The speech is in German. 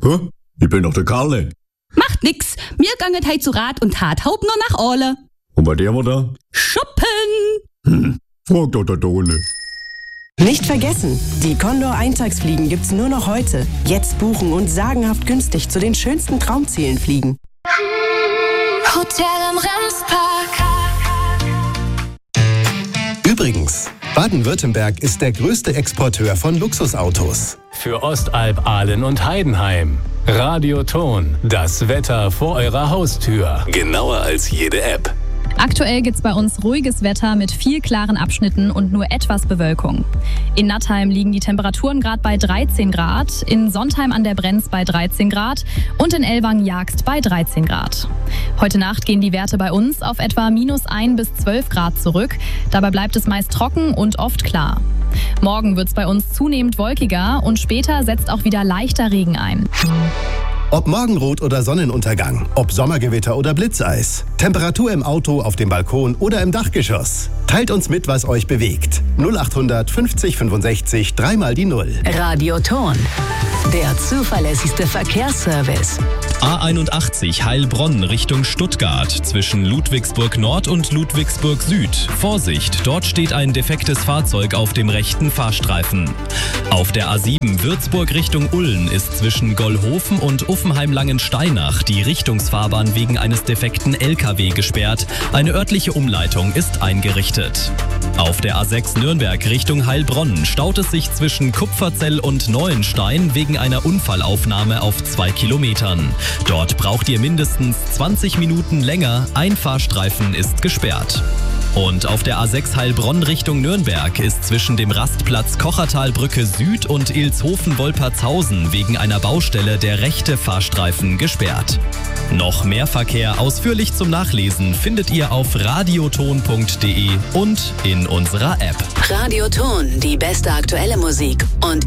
Hä? Ich bin doch der Karle. Macht nix. Mir ganget heit zu Rat und Tat haupt nur nach Orle. Und bei der war da? Shoppen! Frag doch der Dole. Nicht vergessen, die Condor Eintagsfliegen gibt's nur noch heute. Jetzt buchen und sagenhaft günstig zu den schönsten Traumzielen fliegen. Hotel am Remspark. Übrigens, Baden-Württemberg ist der größte Exporteur von Luxusautos. Für Ostalb, Aalen und Heidenheim. Radioton, das Wetter vor eurer Haustür. Genauer als jede App. Aktuell gibt's bei uns ruhiges Wetter mit viel klaren Abschnitten und nur etwas Bewölkung. In Nattheim liegen die Temperaturen gerade bei 13 Grad, in Sontheim an der Brenz bei 13 Grad und in Ellwangen-Jagst bei 13 Grad. Heute Nacht gehen die Werte bei uns auf etwa -1 bis 12 Grad zurück. Dabei bleibt es meist trocken und oft klar. Morgen wird's bei uns zunehmend wolkiger und später setzt auch wieder leichter Regen ein. Ob Morgenrot oder Sonnenuntergang, ob Sommergewitter oder Blitzeis, Temperatur im Auto, auf dem Balkon oder im Dachgeschoss. Teilt uns mit, was euch bewegt. 0800 50 65 3 mal die 0. Radioton, der zuverlässigste Verkehrsservice. A81 Heilbronn Richtung Stuttgart zwischen Ludwigsburg Nord und Ludwigsburg Süd. Vorsicht, dort steht ein defektes Fahrzeug auf dem rechten Fahrstreifen. Auf der A7 Würzburg Richtung Ulm ist zwischen Gollhofen und Uffenheim-Langensteinach die Richtungsfahrbahn wegen eines defekten LKW gesperrt. Eine örtliche Umleitung ist eingerichtet. Auf der A6 Nürnberg Richtung Heilbronn staut es sich zwischen Kupferzell und Neuenstein wegen einer Unfallaufnahme auf 2 Kilometern. Dort braucht ihr mindestens 20 Minuten länger, ein Fahrstreifen ist gesperrt. Und auf der A6 Heilbronn Richtung Nürnberg ist zwischen dem Rastplatz Kochertalbrücke Süd und Ilshofen-Wolpertshausen wegen einer Baustelle der rechte Fahrstreifen gesperrt. Noch mehr Verkehr ausführlich zum Nachlesen findet ihr auf radioton.de und in unserer App. Radioton, die beste aktuelle Musik und